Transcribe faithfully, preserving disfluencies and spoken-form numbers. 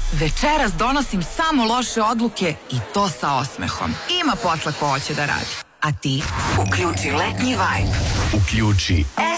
Večeras donosim samo loše odluke i to sa osmehom. Ima posla ko hoće da radi. A ti? Uključi letnji vibe. Uključi